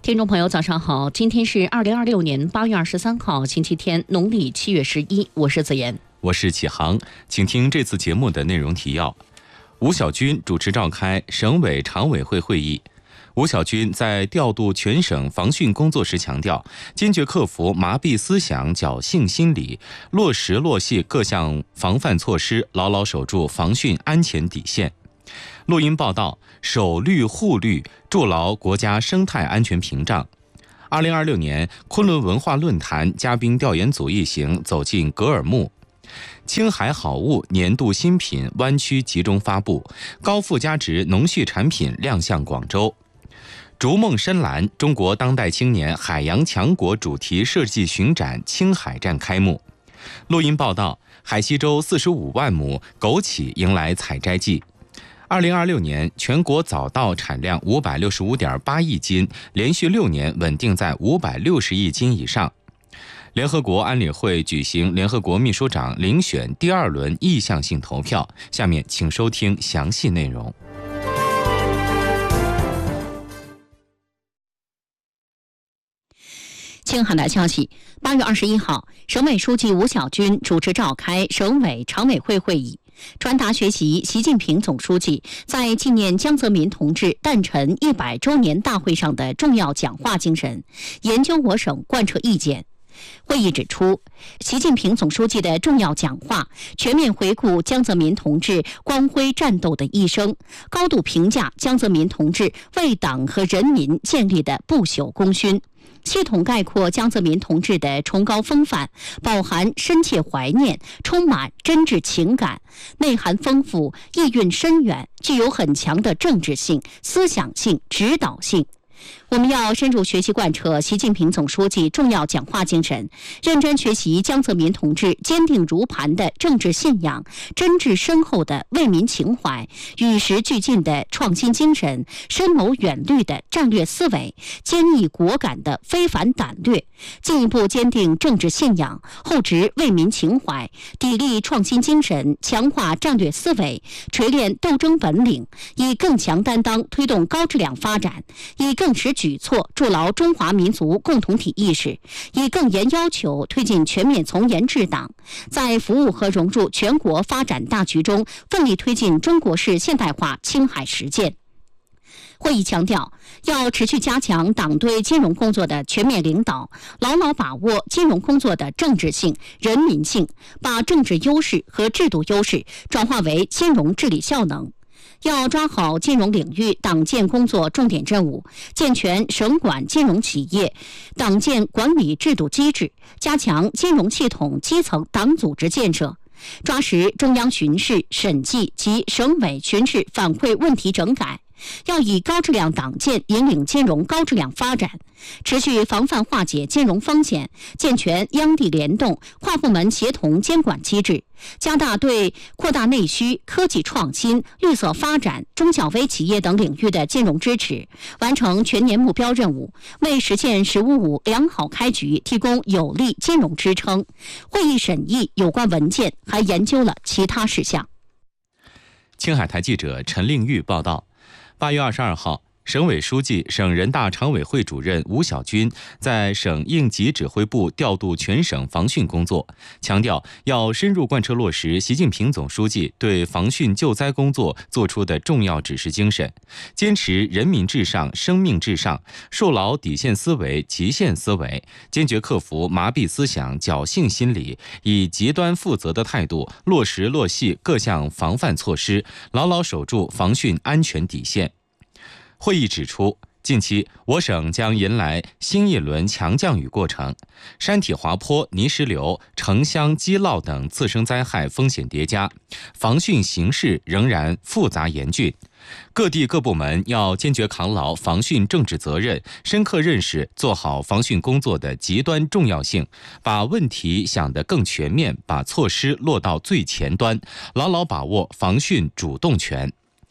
听众朋友早上好，今天是2026年8月23号星期天，农历7月11，我是子妍， 我是启航，请听这次节目的内容提要。吴小军主持召开省委常委会会议。吴小军在调度全省防汛工作时强调，坚决克服麻痹思想、侥幸心理，落实落细各项防范措施，牢牢守住防汛安全底线。录音报道：守绿护绿，筑牢国家生态安全屏障。2026年昆仑文化论坛嘉宾调研组一行走进格尔木。青海好物年度新品湾区集中发布，高附加值农畜产品亮相广州。逐梦深蓝中国当代青年海洋强国主题设计巡展青海站开幕。录音报道：海西州45万亩枸杞迎来采摘季。2026年全国早稻产量565.8亿斤，连续6年稳定在560亿斤以上。联合国安理会举行联合国秘书长遴选第2轮意向性投票，下面请收听详细内容。 青海的消息，8月21号，省委书记吴小军主持召开省委常委会会议，传达学习习近平总书记在纪念江泽民同志诞辰100周年大会上的重要讲话精神，研究我省贯彻意见。会议指出，习近平总书记的重要讲话全面回顾江泽民同志光辉战斗的一生，高度评价江泽民同志为党和人民建立的不朽功勋，系统概括江泽民同志的崇高风范，饱含深切怀念，充满真挚情感，内涵丰富，意蕴深远，具有很强的政治性、思想性、指导性。我们要深入学习贯彻习近平总书记重要讲话精神，认真学习江泽民同志坚定如磐的政治信仰、真挚深厚的为民情怀、与时俱进的创新精神、深谋远虑的战略思维、坚毅果敢的非凡胆略，进一步坚定政治信仰，厚植为民情怀，砥砺创新精神，强化战略思维，锤炼斗争本领，以更强担当推动高质量发展，以更实举措筑牢中华民族共同体意识，以更严要求推进全面从严治党，在服务和融入全国发展大局中奋力推进中国式现代化青海实践。会议强调，要持续加强党对金融工作的全面领导，牢牢把握金融工作的政治性、人民性，把政治优势和制度优势转化为金融治理效能。要抓好金融领域党建工作重点任务，健全省管金融企业党建管理制度机制，加强金融系统基层党组织建设，抓实中央巡视、审计及省委巡视反馈问题整改，要以高质量党建引领金融高质量发展，持续防范化解金融风险，健全央地联动、跨部门协同监管机制，加大对扩大内需、科技创新、绿色发展、中小微企业等领域的金融支持，完成全年目标任务，为实现“十五五”良好开局提供有力金融支撑。会议审议有关文件，还研究了其他事项。 青海台记者陈令玉报道。8月22号，省委书记、省人大常委会主任吴小军在省应急指挥部调度全省防汛工作，强调要深入贯彻落实习近平总书记对防汛救灾工作作出的重要指示精神，坚持人民至上、生命至上，树牢底线思维、极限思维，坚决克服麻痹思想、侥幸心理，以极端负责的态度落实落细各项防范措施，牢牢守住防汛安全底线。会议指出，近期我省将迎来新一轮强降雨过程，山体滑坡、泥石流、城乡积涝等次生灾害风险叠加，防汛形势仍然复杂严峻。各地各部门要坚决扛牢防汛政治责任，深刻认识做好防汛工作的极端重要性，把问题想得更全面，把措施落到最前端，牢牢把握防汛主动权。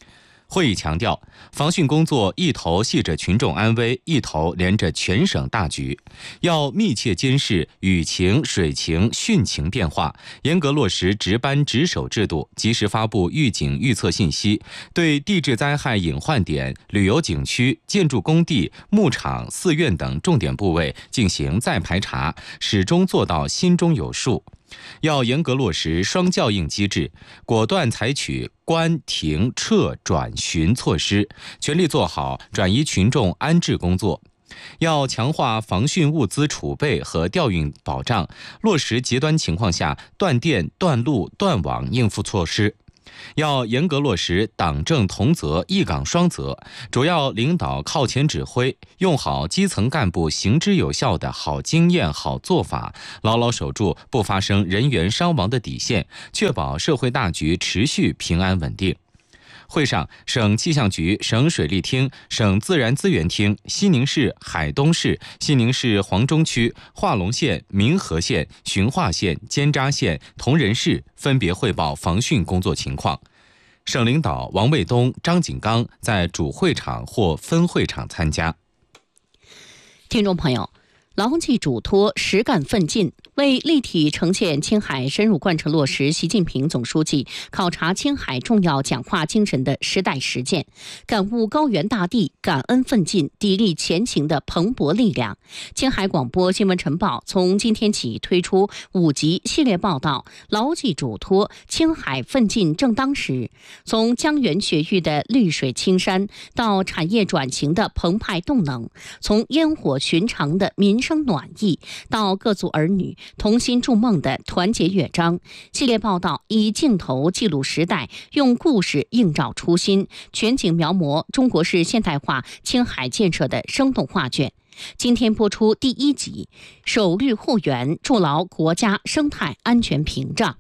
会议强调，防汛工作一头系着群众安危，一头连着全省大局，要密切监视雨情、水情、汛情变化，严格落实值班值守制度，及时发布预警预测信息，对地质灾害隐患点、旅游景区、建筑工地、牧场、寺院等重点部位进行再排查，始终做到心中有数。要严格落实双校应机制，果断采取关、停、撤、转、巡措施，全力做好转移群众安置工作。要强化防汛物资储备和调运保障，落实极端情况下断电、断路、断网应付措施。要严格落实党政同责、一岗双责，主要领导靠前指挥，用好基层干部行之有效的好经验、好做法，牢牢守住不发生人员伤亡的底线，确保社会大局持续平安稳定。会上，省气象局、省水利厅、省自然资源厅、西宁市、海东市、西宁市黄中区、化隆县、民和县、循化县、尖扎县、铜仁市分别汇报防汛工作情况。省领导王卫东、张景刚在主会场或分会场参加。 听众朋友，牢记嘱托，实干奋进，为立体呈现青海深入贯彻落实习近平总书记考察青海重要讲话精神的时代实践，感悟高原大地感恩奋进、砥砺前行的蓬勃力量，青海广播新闻晨报从今天起推出5集系列报道，牢记嘱托，青海奋进正当时。从江源雪域的绿水青山到产业转型的澎湃动能，从烟火寻常的民生暖意到各族儿女同心筑梦的团结乐章。系列报道以镜头记录时代，用故事映照初心，全景描摹中国式现代化青海建设的生动画卷。今天播出第1集，守绿护园，筑牢国家生态安全屏障。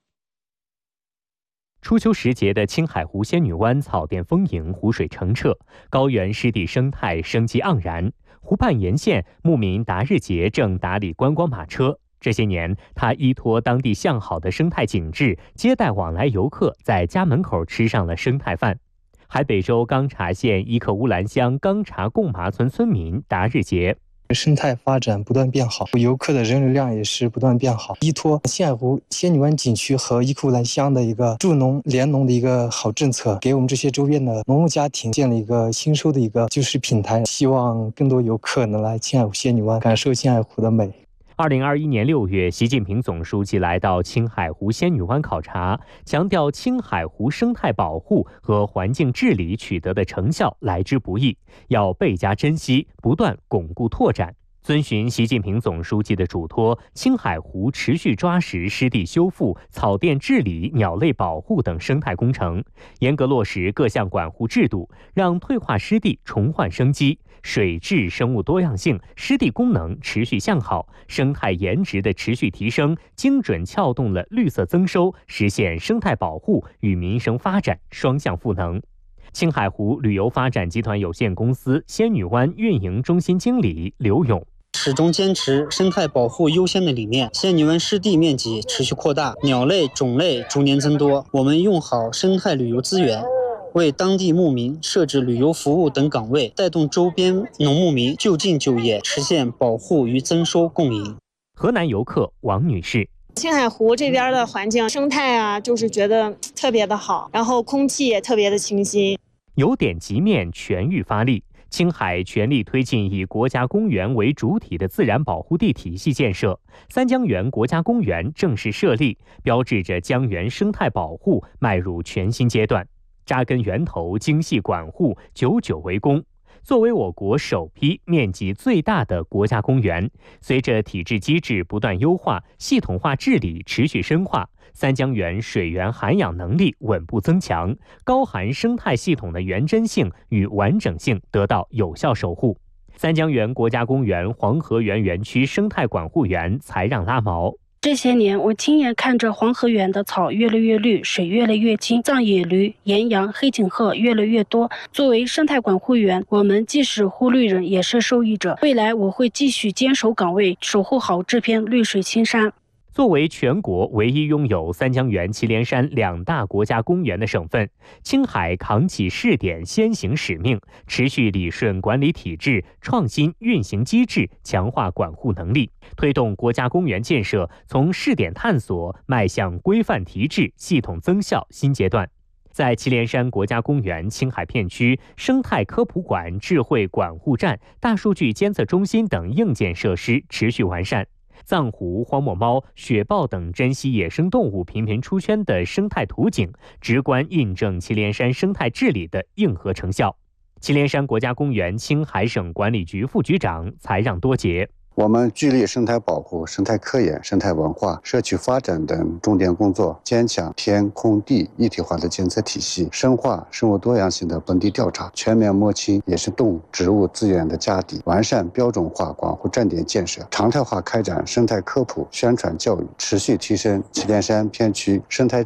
初秋时节的青海湖仙女湾草甸丰盈，湖水澄澈，高原湿地生态生机盎然。湖畔沿线，牧民达日节正打理观光马车。这些年，他依托当地向好的生态景致，接待往来游客在家门口吃上了生态饭。海北州钢察县伊克乌兰乡钢察贡麻村村民达日节。 生态发展不断变好，游客的人流量也是不断变好。依托青海湖仙女湾景区和伊克乌兰乡的一个助农联农的一个好政策，给我们这些周边的农牧家庭建了一个新收的一个就是平台，希望更多游客能来青海湖仙女湾感受青海湖的美。 2021年6月，习近平总书记来到青海湖仙女湾考察，强调青海湖生态保护和环境治理取得的成效来之不易，要倍加珍惜，不断巩固拓展。遵循习近平总书记的嘱托，青海湖持续抓实湿地修复、草甸治理、鸟类保护等生态工程，严格落实各项管护制度，让退化湿地重焕生机，水质生物多样性、湿地功能持续向好，生态颜值的持续提升，精准撬动了绿色增收，实现生态保护与民生发展双向赋能。青海湖旅游发展集团有限公司仙女湾运营中心经理刘勇。 始终坚持生态保护优先的理念，仙女湾湿地面积持续扩大，鸟类种类逐年增多。我们用好生态旅游资源，为当地牧民设置旅游服务等岗位，带动周边农牧民就近就业，实现保护与增收共赢。 河南游客王女士。 青海湖这边的环境生态啊，就是觉得特别的好，然后空气也特别的清新。 由点及面，全域发力。青海全力推进以国家公园为主体的自然保护地体系建设，三江源国家公园正式设立，标志着江源生态保护迈入全新阶段。扎根源头，精细管护，久久为功。作为我国首批面积最大的国家公园，随着体制机制不断优化，系统化治理持续深化，三江源水源涵养能力稳步增强，高含生态系统的原真性与完整性得到有效守护。三江源国家公园黄河源园区生态管护员才让拉毛。 这些年，我亲眼看着黄河源的草越来越绿，水越来越清，藏野驴、岩羊、黑颈鹤越来越多。作为生态管护员，我们既是护绿人，也是受益者。未来我会继续坚守岗位，守护好这片绿水青山。 作为全国唯一拥有三江源、祁连山2大国家公园的省份，青海扛起试点先行使命，持续理顺管理体制，创新运行机制，强化管护能力，推动国家公园建设从试点探索迈向规范提质、系统增效新阶段。在祁连山国家公园青海片区，生态科普馆、智慧管护站、大数据监测中心等硬件设施持续完善。藏狐、荒漠猫、雪豹等珍稀野生动物频频出圈的生态图景，直观印证祁连山生态治理的硬核成效。祁连山国家公园青海省管理局副局长才让多杰。 我们聚力生态保护、生态科研、生态文化、社区发展等重点工作，坚强天空地一体化的监测体系，深化生物多样性的本地调查，全面摸清野生动物、植物资源的价底，完善标准化管护站点建设，常态化开展生态科普宣传教育，持续提升祁连山片区生态